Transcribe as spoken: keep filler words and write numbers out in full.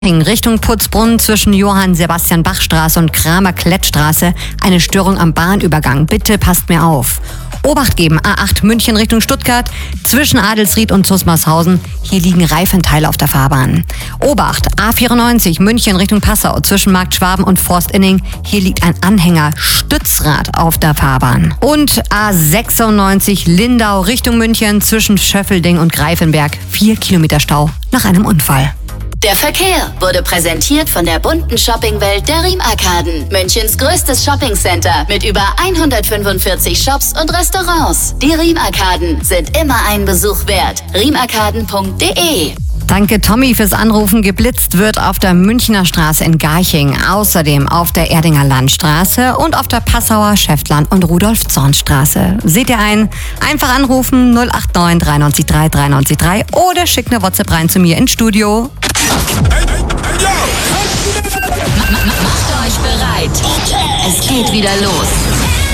Richtung Putzbrunn zwischen Johann-Sebastian-Bach-Straße und Kramer-Klett-Straße eine Störung am Bahnübergang. Bitte passt mir auf. Obacht geben, A acht München Richtung Stuttgart, zwischen Adelsried und Zusmarshausen. Hier liegen Reifenteile auf der Fahrbahn. Obacht, A vierundneunzig München Richtung Passau, zwischen Markt Schwaben und Forstinning. Hier liegt ein Anhänger-Stützrad auf der Fahrbahn. Und A sechsundneunzig Lindau Richtung München, zwischen Schöffelding und Greifenberg. Vier Kilometer Stau nach einem Unfall. Der Verkehr wurde präsentiert von der bunten Shoppingwelt der Riem-Arkaden. Münchens größtes Shoppingcenter mit über hundertfünfundvierzig Shops und Restaurants. Die Riem-Arkaden sind immer einen Besuch wert. riemarkaden punkt de. Danke Tommy fürs Anrufen. Geblitzt wird auf der Münchner Straße in Garching, außerdem auf der Erdinger Landstraße und auf der Passauer Schäftlarn- und Rudolf-Zorn-Straße. Seht ihr ein? Einfach anrufen null acht neun drei neun drei drei neun drei oder schickt eine WhatsApp rein zu mir ins Studio. Macht euch bereit. Es geht wieder los.